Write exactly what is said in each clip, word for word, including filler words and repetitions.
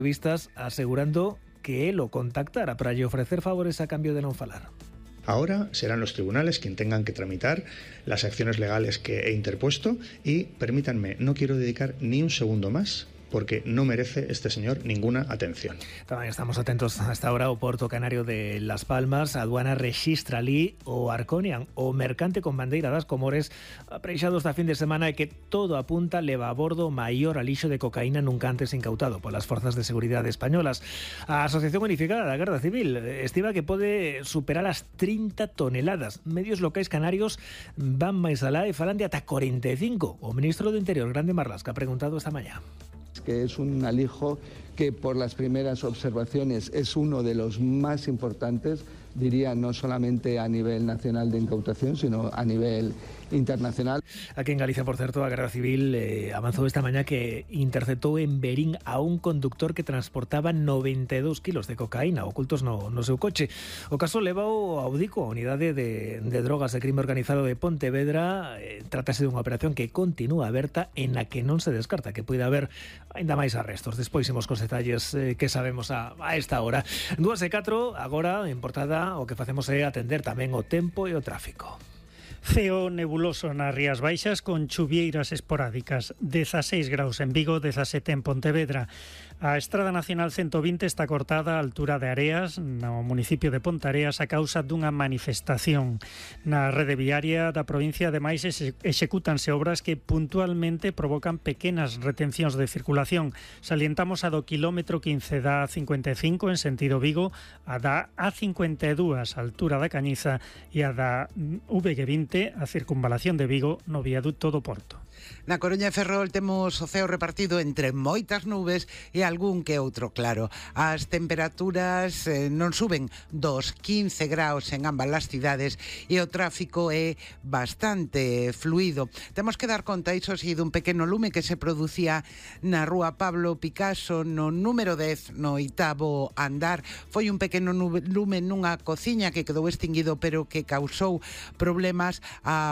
vistas asegurando que él o contactara para lle ofrecer favores a cambio de non falar. Ahora serán los tribunales quienes tengan que tramitar las acciones legales que he interpuesto y permítanme, no quiero dedicar ni un segundo más porque no merece este señor ninguna atención. Tamén estamos atentos hasta ahora ao Porto Canario de Las Palmas. A aduana rexistra ali o Arconian, o mercante con bandeira das Comores, apreixado esta fin de semana e que todo apunta leva a bordo o maior alixo de cocaína nunca antes incautado polas forzas de seguridade españolas. A Asociación Unificada da Garda Civil estima que pode superar as trinta toneladas. Medios locais canarios van máis alá e falan de ata cuarenta y cinco. O ministro do Interior, Grande Marlaska, ha preguntado esta mañá. Que es un alijo que por las primeras observaciones es uno de los más importantes, diría, no solamente a nivel nacional de incautación, sino a nivel internacional. Aquí en Galicia, por cierto, a Garda Civil eh, avanzou esta mañá que interceptou en Berín a un conductor que transportaba noventa y dos kilos de cocaína ocultos no, no seu coche. O caso levou ao Dico, a unidade de, de drogas de crime organizado de Pontevedra. Eh, trátase dunha operación que continúa aberta en a que non se descarta que poida haber ainda máis arrestos. Despois imos cos detalles eh, que sabemos a, a esta hora. Dúas e catro, agora en portada o que facemos é atender tamén o tempo e o tráfico. Ceo nebuloso nas Rías Baixas con chuvieiras esporádicas. dezaseis graus en Vigo, dezasete en Pontevedra. A Estrada Nacional ciento vinte está cortada a altura de Areas, no municipio de Pontareas, a causa dunha manifestación. Na rede viaria da provincia, ademais, execútanse obras que puntualmente provocan pequenas retencións de circulación. Salientamos a do kilómetro quince da A cincuenta e cinco en sentido Vigo, a da A cincuenta e dúas a altura da Cañiza e a da V G vinte a circunvalación de Vigo no viaduto do Porto. Na Coruña e Ferrol temos o ceo repartido entre moitas nubes e algún que outro claro. As temperaturas eh, non suben dos quince graus en ambas as cidades e o tráfico é bastante fluido. Temos que dar conta, iso sí, dun pequeno lume que se producía na rúa Pablo Picasso no número dez, no oitavo andar. Foi un pequeno lume nunha cociña que quedou extinguido, pero que causou problemas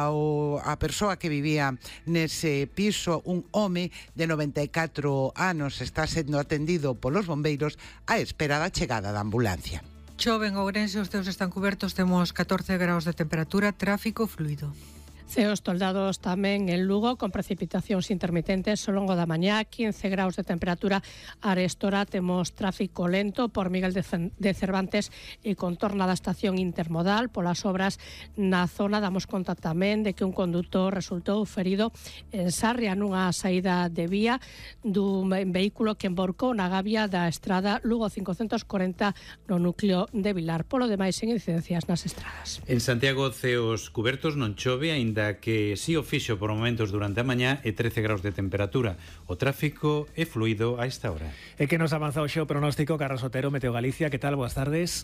ao, a persoa que vivía nese piso. Un home de noventa e catro anos está sendo atendido polos bombeiros á espera da chegada da ambulancia. Chove en Ourense, os ceos están cubertos, temos catorce graus de temperatura, tráfico fluido. Ceos toldados tamén en Lugo, con precipitacións intermitentes ao longo da mañá, quince graus de temperatura. Arestora temos tráfico lento por Miguel de Cervantes e contorna da estación intermodal polas obras na zona. Damos conta tamén de que un condutor resultou ferido en Sarria nunha saída de vía dun vehículo que emborcou na gavia da estrada Lugo cincocentos corenta no núcleo de Vilar. Polo demais, en incidencias nas estradas. En Santiago, ceos cubertos, non chove, aínda que si o fixo por momentos durante a mañá e trece graus de temperatura. O tráfico é fluido a esta hora. E que nos avanza o xeo pronóstico, Carlos Otero, Meteo Galicia. Que tal? Boas tardes.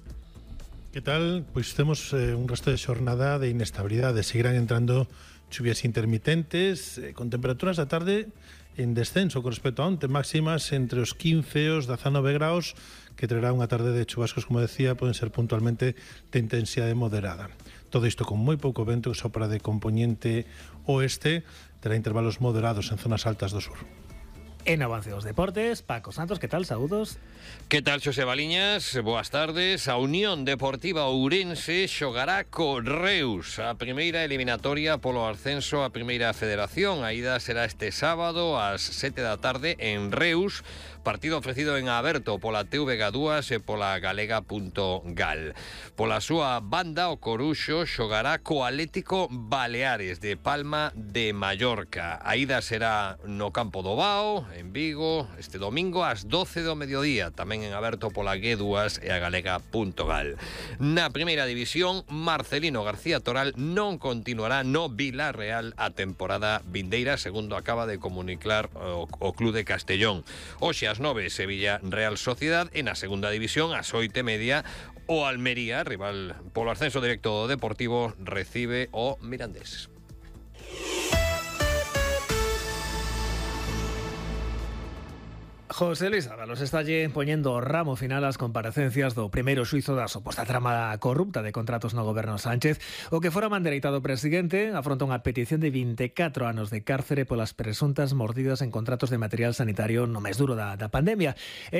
Que tal? Pois temos eh, un resto de xornada de inestabilidade. Seguirán entrando chuvias intermitentes eh, con temperaturas da tarde en descenso con respecto a onte, máximas entre os quince e os dezanove graus, que traerá unha tarde de chubascos, como decía, poden ser puntualmente de intensidade moderada. Todo isto con moi pouco vento que sopra de componente oeste, terá intervalos moderados en zonas altas do sur. En avance dos deportes, Paco Santos, que tal? Saúdos. Que tal, Xosé Baliñas? Boas tardes. A Unión Deportiva Ourense xogará co Reus a primeira eliminatoria polo ascenso a primeira federación. A ida será este sábado ás sete da tarde en Reus. Partido ofrecido en aberto pola T V G dúas e pola galega punto gal. Pola súa banda, o Coruxo xogará co Atlético Baleares de Palma de Mallorca. A ida será no campo do Bao, en Vigo, este domingo ás doce do mediodía, tamén en aberto pola G dúas e a galega punto gal. Na primeira división, Marcelino García Toral non continuará no Vilarreal a temporada vindeira, segundo acaba de comunicar o, o Club de Castellón. Hoxe ás nove, Sevilla Real Sociedad, e na segunda división ás oito e media o Almería, rival polo ascenso directo do Deportivo, recibe o Mirandés. José Luis Ábalos está allí poñendo o ramo final ás comparecencias do primeiro xuizo da suposta trama corrupta de contratos no goberno Sánchez. O que fora mandereitado presidente afronta unha petición de vinte e catro anos de cárcere polas presuntas mordidas en contratos de material sanitario no mes duro da, da pandemia.